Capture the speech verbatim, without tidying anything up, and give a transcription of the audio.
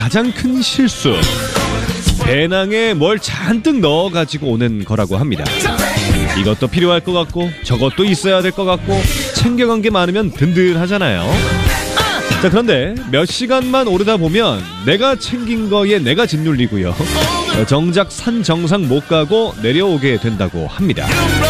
가장 큰 실수, 배낭에 뭘 잔뜩 넣어가지고 오는 거라고 합니다. 이것도 필요할 것 같고 저것도 있어야 될 것 같고 챙겨간 게 많으면 든든하잖아요. 자, 그런데 몇 시간만 오르다 보면 내가 챙긴 거에 내가 짓눌리고요, 정작 산 정상 못 가고 내려오게 된다고 합니다.